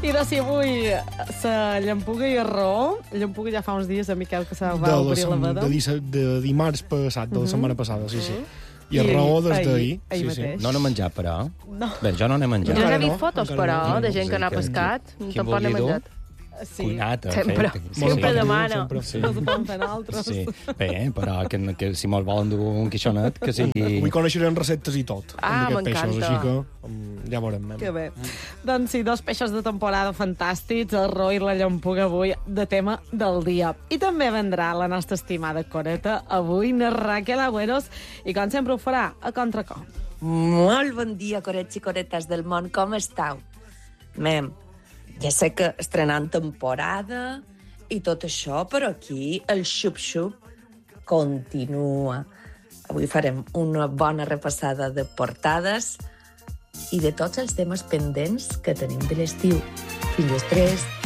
I de si avui la llampuga i el raó. Llampuga ja fa uns dies, a Miquel, que se va obrir la veda. De dimarts passat, de la setmana passada, sí. I el raó des d'ahir. Ahir mateix. No n'he menjat, però. No. Bé, jo no n'he menjat. Jo n'he no, vist fotos, encara però, no. de gent que n'ha pescat. Tampoc n'he menjat. Sí. Cuinat, Sempre. Sempre demana. Sí. No se poden fer altres. Sí. Bé, però que si mos volen dur un quixonet, que sigui... Avui coneixerem receptes i tot. Ah, amb aquests peixos, m'encanta. així que ja veurem. Que bé. Doncs sí, 2 peixos de temporada fantàstics, el raó i la llampuga avui de tema del dia. I també vendrà la nostra estimada Coreta, avui, na Raquel Agüeros, i com sempre ho farà, a contracor. Molt bon dia, corets i coretes del món. Com estàu? Mem, ja sé que estrenant temporada i tot això, però aquí el xup-xup continua. Avui farem una bona repassada de portades i de tots els temes pendents que tenim de l'estiu. Fins després.